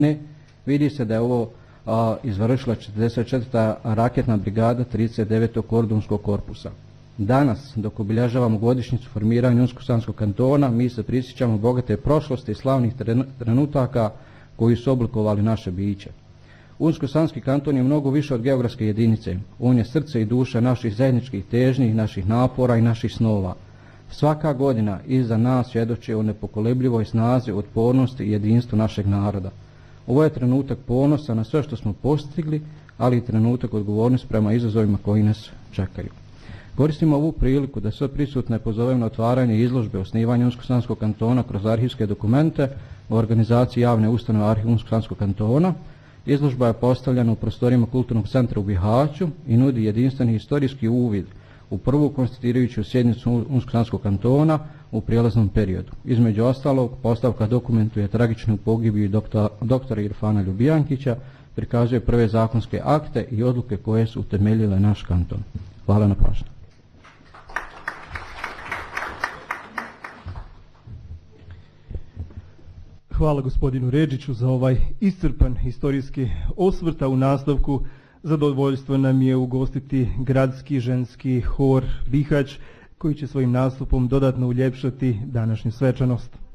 Vidi se da je ovo izvršila 44. raketna brigada 39. kordunskog korpusa. Danas, dok obilježavamo godišnjicu formiranja Unsko-Sanskog kantona, mi se prisjećamo bogate prošlosti i slavnih trenutaka koji su oblikovali naše biće. Unsko-Sanski kanton je mnogo više od geografske jedinice. On je srce i duša naših zajedničkih težnji, naših napora i naših snova. Svaka godina iza nas svjedoči o nepokolebljivoj snazi, otpornosti i jedinstvu našeg naroda. Ovo je trenutak ponosa na sve što smo postigli, ali i trenutak odgovornosti prema izazovima koji nas čekaju. Koristimo ovu priliku da sve prisutne pozovem na otvaranje izložbe o osnivanju Unsko-Sanskog kantona kroz arhivske dokumente u organizaciji javne ustanove Arhiv Unsko-Sanskog kantona. Izložba je postavljena u prostorima Kulturnog centra u Bihaću i nudi jedinstveni historijski uvid u prvu konstituirajuću sjednicu Unsko-Sanskog kantona u prijelaznom periodu. Između ostalog, postavka dokumentuje tragičnu pogibiju doktora Irfana Ljubijankića, prikazuje prve zakonske akte i odluke koje su utemeljile naš kanton. Hvala na pažnju. Hvala gospodinu Redžiću za ovaj iscrpan historijski osvrt, a u nastavku zadovoljstvo nam je ugostiti gradski ženski hor Bihać, koji će svojim nastupom dodatno uljepšati današnju svečanost.